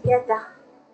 together.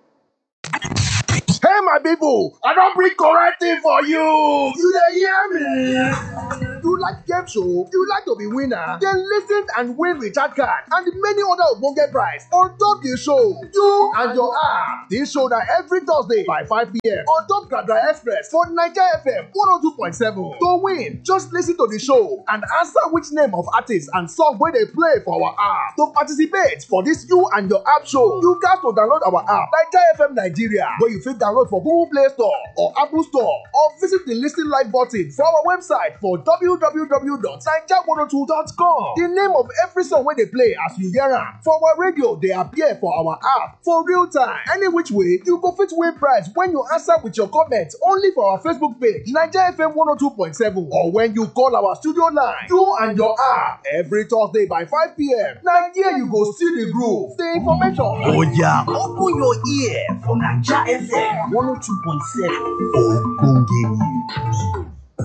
Hey my people, I don't bring correct thing for you. You dey hear me? You like game show? You like to be winner? Then listen and win recharge card and many other ogbonge prize on top the show. You and your app. This show na every Thursday by 5 p.m. on top Gradra Express for Naija FM 102.7. To win, just listen to the show and answer which name of artist and song wey dey play for our app. To participate for this You and Your App show, you got to download our app Naija FM Nigeria, where you fit download for Google Play Store or Apple Store, or visit the Listen Live button for our website for www.naija102.com. The name of every song wey dey play as you hear am for our radio dey appear for our app for real time. Any which way, you go fit win prize when you answer with your comment only for our Facebook page Naija FM 102.7, or when you call our studio line You and Your App every Thursday by 5 p.m. Na here you go see the groove, the information. Oh yeah, open your ear for Naija FM 102.7 Ogbonge News.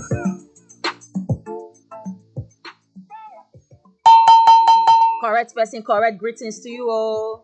Correct person, correct greetings to you all.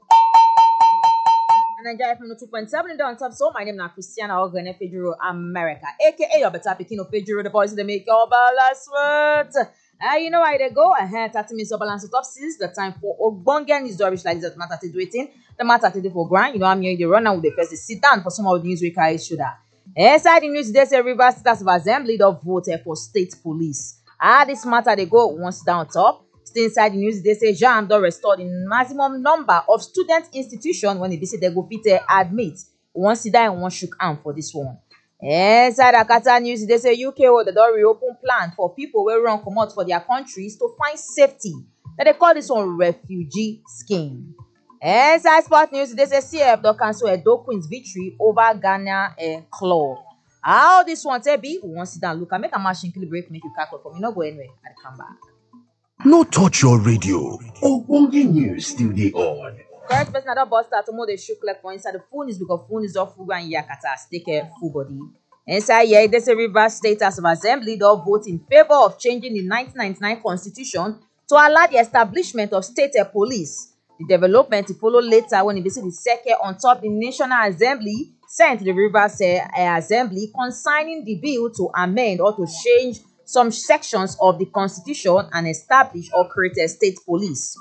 Naija FM 2.7 on top. So my name is Christiana Ogene Fejuro America, aka your better picking of Fejuro, the boys that make your balance words. You know why they go ahead 30 minutes of balance top since the time for Ogbonge news rubbish like that matter to waiting. The matter to for grind. You know, I'm here the run now with the first sit down for some of the news we carry should have. Inside the news today, say Rivers State of Assembly don't vote for state police. This matter they go once down top. Still inside the news, they say JAMB don't restore the maximum number of student institutions when they visit they go fit admit. One sit down and one shook arm for this one. Inside Akata news, they say UK will the door reopen plan for people who run come out for their countries to find safety. That they call this one refugee scheme. Inside sport news, they say CF don't cancel Edo Queen's victory over Ghana club. How this one be? We want to sit down look and make a machine break, make you calculate for me. Not go anywhere. I'll come back. No touch your radio. Ogbonge News still dey on. Correct person that bust out to more the shook like for inside the phone is because phone is off full and yakata take a full body. Inside here, they say Rivers State House of Assembly don't vote in favor of changing the 1999 constitution to allow the establishment of state police. The development to follow later when it visit the second on top the National Assembly sent the Rivers Assembly consigning the bill to amend or to change some sections of the constitution and establish or create a state police.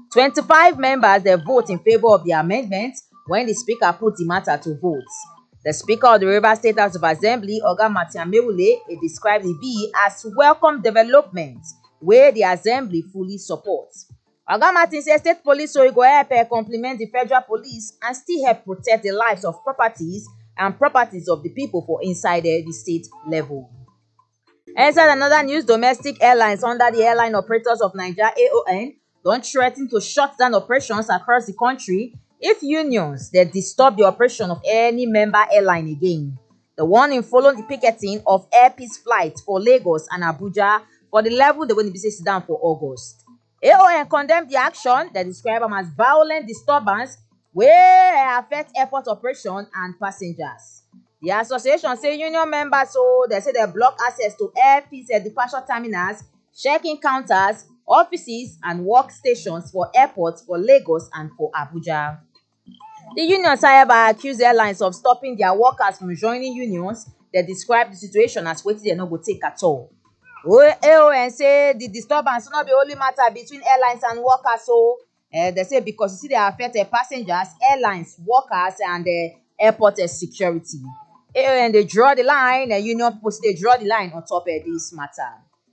25 members they vote in favor of the amendment when the speaker put the matter to vote. The speaker of the Rivers State House of Assembly, Oga Martin Mewule, described the bill as welcome development where the assembly fully supports. Oga Martin says state police so it go help complement the federal police and still help protect the lives of properties and properties of the people for inside the state level. Inside another news, domestic airlines under the Airline Operators of Nigeria (AON) don't threaten to shut down operations across the country if unions they disturb the operation of any member airline again. The warning followed the picketing of Air Peace flights for Lagos and Abuja for the level they will be sit down for August. AON condemned the action they describe them as violent disturbance where affect airport operation and passengers. The association say union members so they say they block access to Air Peace departure terminals, check-in counters, offices and workstations for airports for Lagos and for Abuja. The unions however accuse airlines of stopping their workers from joining unions. They describe the situation as what they no go take at all. AON say the disturbance will not be only matter between airlines and workers. So they say because you see they affect passengers, airlines, workers and airport security. AON they draw the line and union post they draw the line on top of this matter.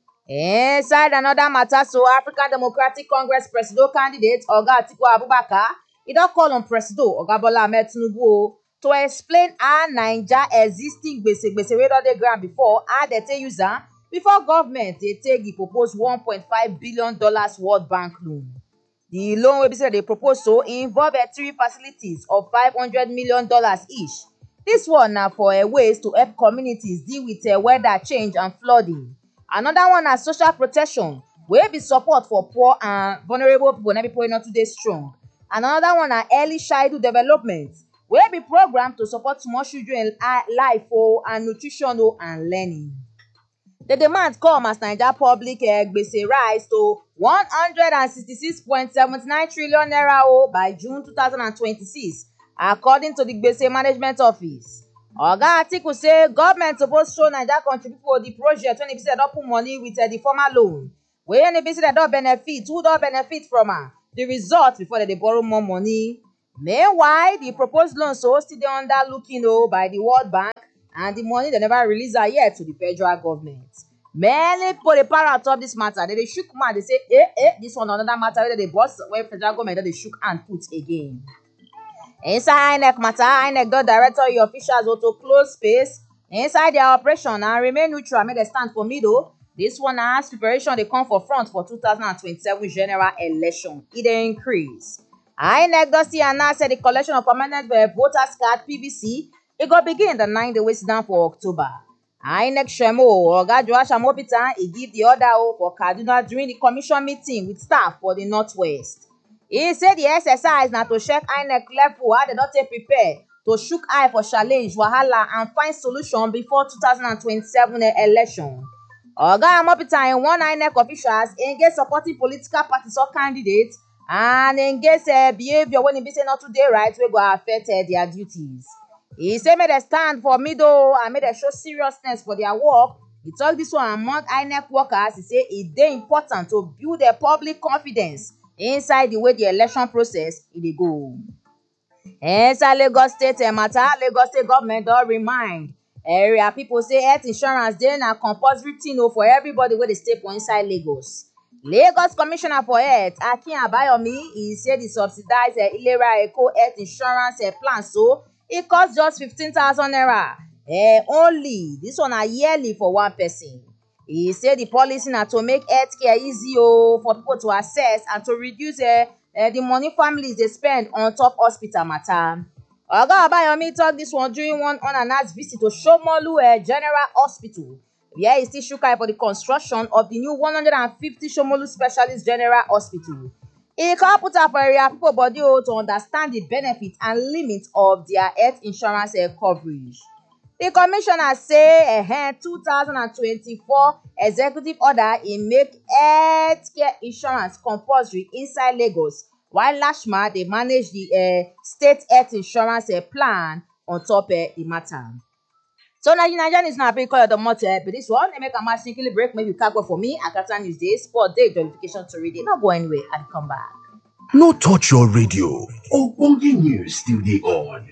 Inside another matter, so African Democratic Congress presidential candidate Oga Atiku Abubakar, he don't call on President Oga Bola Ahmed Tinubu to explain how Naija existing gbese wey don dey ground before how they take use am before government they take the proposed $1.5 billion World Bank loan. The loan wey be say they propose so involve 3 facilities of $500 million each. This one now for ways to help communities deal with weather change and flooding. Another one na social protection wey be support for poor and vulnerable people and people not today strong. Another one na early childhood development wey be program to support small children life and nutrition and learning. The demand come as Naija public gbese rise to 166.79 trillion naira by June 2026 According to the Gbese Management Office, Oga Atiku say government suppose show Naija country pipo the project when e be say don put money with the former loan. When e be say dem don benefit, who don benefit from am? The result before dem dey borrow more money. Meanwhile, the proposed loan still dey under looking by the World Bank, and the money dem never release am yet to the federal government. Many pipo dey para on top dis matter. Dem dey shook mouth dey say dis one na another matter wey dem dey burst wey federal government don dey shook hand put again. Inside INEC matter, INEC don direct all your officials to close space inside their operation and remain neutral, make dem stand for middle. Dis one na as preparation dey come for front for 2027 general election. E dey increase. INEC don still announce say the collection of permanent voters card (PVC) e go begin the 9 day wey sit down for October. INEC Shemo Oga Joash Amopitan e give the order for Kaduna during the commission meeting with staff for the Northwest. He say the exercise na to check INEC level how dem don take prepare to shook eye for challenge, wahala and find solution before 2027 election. Oga Amopitan warn INEC officials against supporting political parties or candidates and against behaviour when e be say not too dey right wey go affect their duties. He say make dem stand for middle and make dem show seriousness for their work. He talk this one among INEC workers. He say e dey important to build their public confidence inside the way the election process e dey go. Inside Lagos State matter, Lagos State government don remind area people say health insurance dey na compulsory thing for everybody wey dey stay for inside Lagos. Lagos Commissioner for Health Akin Abayomi e say the subsidized Ilera Eco health insurance plan e cost just 15,000 naira only. This one na yearly for one person. He say the policy na to make healthcare easy for people to access and to reduce the money families dey spend on top hospital matter. Oga Abayomi talk this one during one unannounced visit to Shomolu General Hospital, where he still shook eye for the construction of the new 150 Shomolu Specialist General Hospital. He come put up for area people body to understand the benefits and limits of their health insurance coverage. The commissioner say 2024 executive order make healthcare insurance compulsory inside Lagos, while Lashma dey manage the state health insurance plan on top the matter. So Nigeria is now being called the motor, but this one they make a massively break. Maybe you can't go for me. Akata News Day Sport Day notification to read it. Not go anywhere and come back. No touch your radio. Ogbonge news still dey on.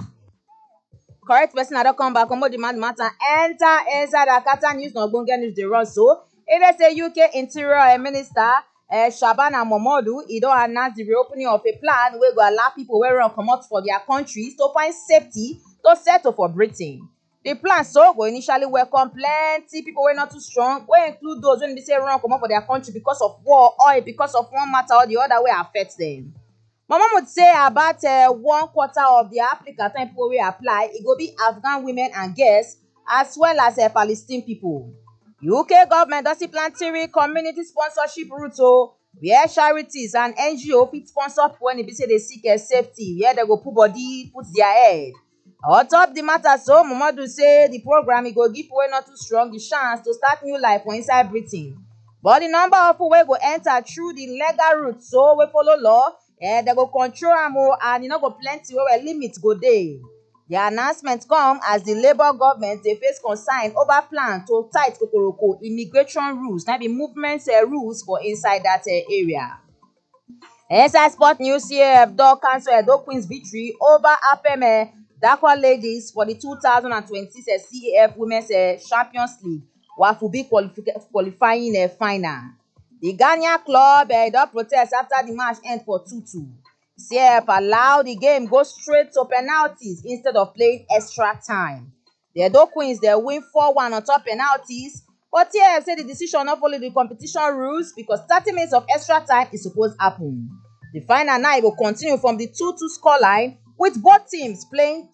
Correct person I don't come back. Come demand matter. Enter inside Akata News. No Ogbonge News dey run so. It is a UK Interior Minister Shabana Momodu. He don announce the reopening of a plan wey go allow people wey run comot for their countries to find safety to settle for Britain. The plan go initially welcome plenty people wey not too strong, wey include those wey be say run comot for their country because of war or because of one matter or the other wey affect them. Mama would say about 1/4 of the applicant people wey apply, it go be Afghan women and girls as well as Palestinian people. UK government don still plan 3 community sponsorship routes where charities and NGO fit sponsor people when e be say they seek safety, where they go put body, put their head. On top the matter, Momodu say the program go give people not too strong the chance to start new life for inside Britain. But the number of people wey go enter through the legal route we follow law, they go control am and e no go plenty where limit go dey. The announcement come as the Labour government dey face concern over plan to tight kokoroko immigration rules, na be movement rules for inside that area. Inside sport news, CAF don cancel Edo Queens victory over Apem Dakwa ladies for the 2026 CAF Women's Champions League Wafubi qualifying final. The Ghanaian club don protest after the match end for 2-2. CAF allowed the game go straight to penalties instead of playing extra time. The Edo Queens they win 4-1 on top penalties, but CAF say the decision not follow the competition rules because 30 minutes of extra time is supposed to happen. The final now will continue from the 2-2 scoreline, with both teams playing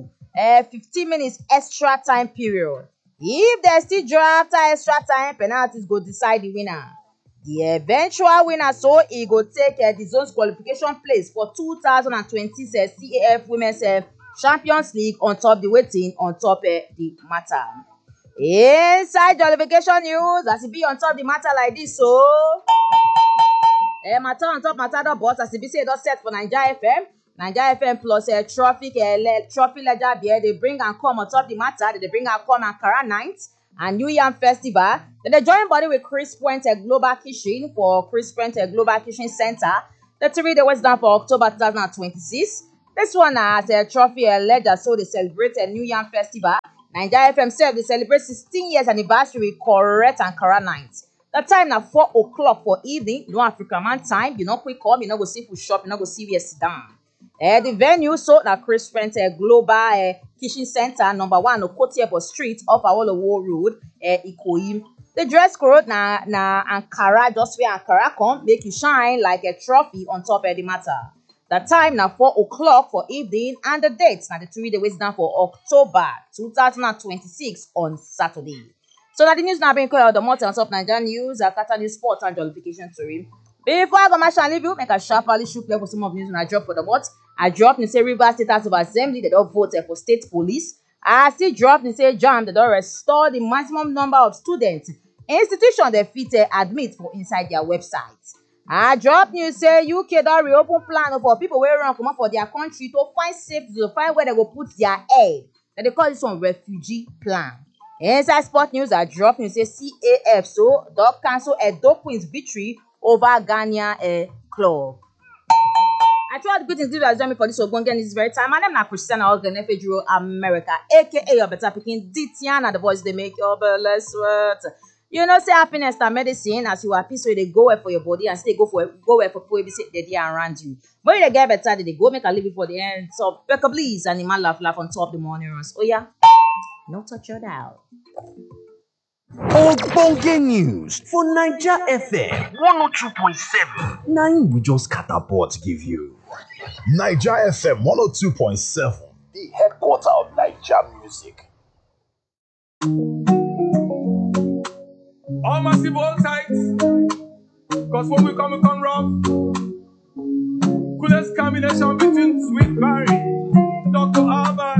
15 minutes extra time period. If they still draw after extra time, penalties go decide the winner. The eventual winner he go take the zone's qualification place for 2026 CAF Women's Champions League on top the waiting on top the matter. Inside jollification news, as it be on top the matter like this, matter on top matter the boss as it be say it set for Naija FM. Naija FM plus Trophy Ledger beer, they bring and come on top the matter, they bring and come Ankara Night and New Yam Festival. Then they join body with Chris Point Global Kitchen for Chris Point Global Kitchen Center. The 3 day was done for October 2026. This one has a Trophy Ledger, so they celebrate a New Yam Festival. Naija FM said they celebrate 16 years anniversary with correct Ankara Night. The time now 4 o'clock for evening, no African man time. You know, quick come, you know, go see food shop, you know, go see where sit down. The venue, so na Chris Point Global Kitchen Center, number 1 Okotie Street off Awolowo Road, Ikoyi. The dress code na Ankara, just where Ankara come, make you shine like a trophy on top of the matter. The time now 4 o'clock for evening, and the date now the 3 day waits down for October 2026 on Saturday. So now the news now being called the more on top Nigerian news, Akata News Sports and jollification story. Before I go match and leave you, make a sharply shoot for some of the news when I drop for the month. I dropped in say Rivers State House of Assembly, they don't vote for state police. I still dropped in say JAMB, they don't restore the maximum number of students institution they fit admit for inside their website. I drop news say UK don't reopen plan for people where run come up for their country to find safety, to find where they go put their head. Then they call this one refugee plan. Inside sport news, I drop news say CAF so dog cancel Edo Queens victory over Ghana club. I try the greetings you guys join me for this Ogbonge this very time. My name is Christiana Ogen, FHRO America, aka your better picking Ditiana, the voice they make your belly sweat. You know, say happiness and medicine as you are peace, so they go well for your body and stay go well for people they dey around you. But if they get better, they go make a living for the end. So Becca please and man laugh on top of the morning runs. Oh yeah, no touch your dial. Ogbonge news for Naija FM 102.7. Now we just catapult give you. Naija FM 102.7, the headquarters of Naija music. All massive all tight. Cause when we come rough. Coolest combination between Sweet Barry, Dr. Alban,